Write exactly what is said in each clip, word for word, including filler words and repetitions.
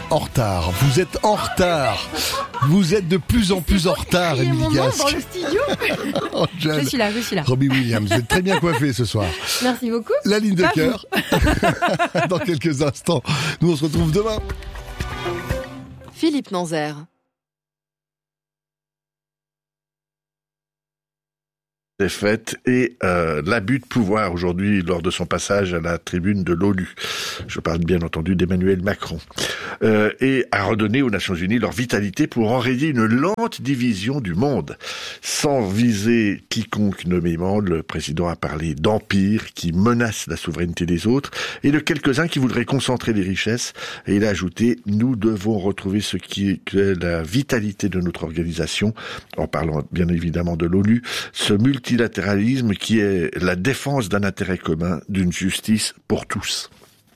en retard. Vous êtes en retard. Vous êtes de plus en plus en retard, Émilie Gasque. Dans le studio. Oh, je suis là, je suis là. Robbie Williams, vous êtes très bien coiffé ce soir. Merci beaucoup. La ligne de Pas cœur. Dans quelques instants. Nous, on se retrouve demain. Philippe Nanzer. Défaite et euh, l'abus de pouvoir aujourd'hui lors de son passage à la tribune de l'ONU. Je parle bien entendu d'Emmanuel Macron. Euh, et a redonné aux Nations Unies leur vitalité pour enrayer une lente division du monde. Sans viser quiconque nommément, le président a parlé d'empire qui menace la souveraineté des autres et de quelques-uns qui voudraient concentrer les richesses. Et il a ajouté, nous devons retrouver ce qui est la vitalité de notre organisation, en parlant bien évidemment de l'ONU, ce multi multilatéralisme qui est la défense d'un intérêt commun, d'une justice pour tous.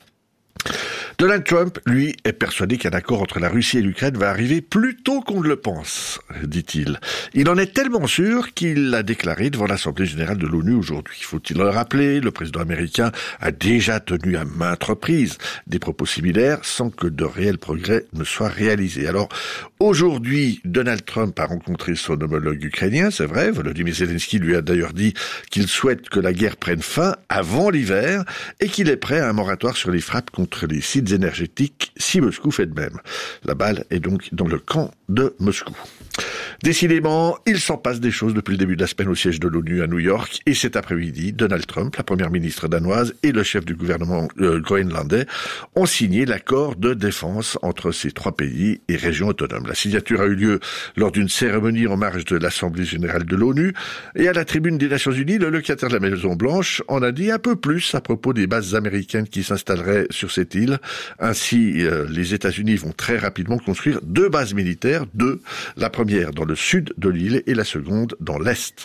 Donald Trump, lui, est persuadé qu'un accord entre la Russie et l'Ukraine va arriver plus tôt qu'on ne le pense, dit-il. Il en est tellement sûr qu'il l'a déclaré devant l'Assemblée générale de l'ONU aujourd'hui. Faut-il le rappeler, le président américain a déjà tenu à maintes reprises des propos similaires sans que de réels progrès ne soient réalisés. Alors, aujourd'hui, Donald Trump a rencontré son homologue ukrainien, c'est vrai. Volodymyr Zelensky lui a d'ailleurs dit qu'il souhaite que la guerre prenne fin avant l'hiver et qu'il est prêt à un moratoire sur les frappes contre les sites énergétiques si Moscou fait de même. La balle est donc dans le camp de Moscou. Décidément, il s'en passe des choses depuis le début de la semaine au siège de l'ONU à New York. Et cet après-midi, Donald Trump, la première ministre danoise et le chef du gouvernement euh, groenlandais ont signé l'accord de défense entre ces trois pays et régions autonomes. La signature a eu lieu lors d'une cérémonie en marge de l'Assemblée générale de l'ONU. Et à la tribune des Nations Unies, le locataire de la Maison-Blanche en a dit un peu plus à propos des bases américaines qui s'installeraient sur cette île. Ainsi, euh, les États-Unis vont très rapidement construire deux bases militaires, deux, la première dans le sud de l'île et la seconde dans l'est.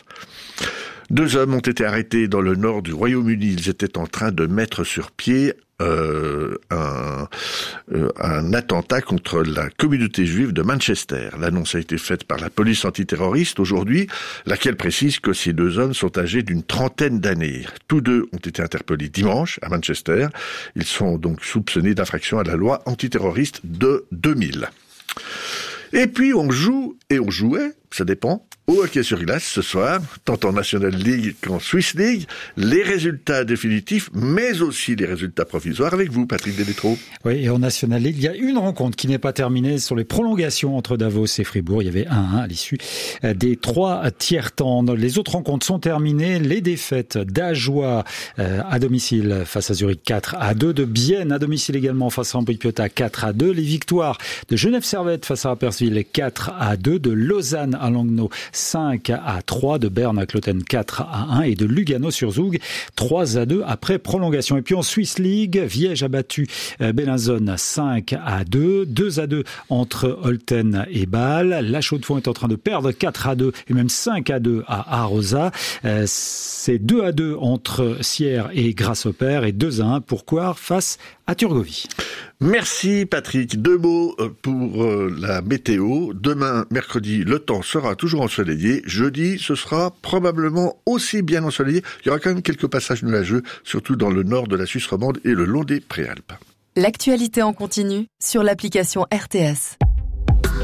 Deux hommes ont été arrêtés dans le nord du Royaume-Uni. Ils étaient en train de mettre sur pied euh, un, euh, un attentat contre la communauté juive de Manchester. L'annonce a été faite par la police antiterroriste aujourd'hui, laquelle précise que ces deux hommes sont âgés d'une trentaine d'années. Tous deux ont été interpellés dimanche à Manchester. Ils sont donc soupçonnés d'infraction à la loi antiterroriste de deux mille. Et puis on joue, et on jouait, ça dépend, au hockey sur glace ce soir, tant en National League qu'en Swiss League, les résultats définitifs, mais aussi les résultats provisoires avec vous, Patrick Delétro. Oui, et en National League, il y a une rencontre qui n'est pas terminée sur les prolongations entre Davos et Fribourg. Il y avait un un à l'issue des trois tiers-temps. Les autres rencontres sont terminées. Les défaites d'Ajoie euh, à domicile face à Zurich quatre à deux, de Bienne à domicile également face à Ambri-Piotta quatre à deux, les victoires de Genève-Servette face à Rapperswil quatre à deux, de Lausanne à Langnau cinq à trois, de Berne à Cloten quatre à un et de Lugano sur Zoug trois à deux après prolongation. Et puis en Swiss League, Viège a battu Bellinzone cinq à deux, deux à deux entre Olten et Bâle. La Chaux-de-Fonds est en train de perdre quatre à deux et même cinq à deux à Arosa. C'est deux à deux entre Sierre et Grasshopper et deux à un pour Coire face à Turgovie. Merci Patrick. Deux mots pour la météo. Demain, mercredi, le temps sera toujours ensoleillé. Jeudi, ce sera probablement aussi bien ensoleillé. Il y aura quand même quelques passages nuageux, surtout dans le nord de la Suisse romande et le long des Préalpes. L'actualité en continu sur l'application R T S.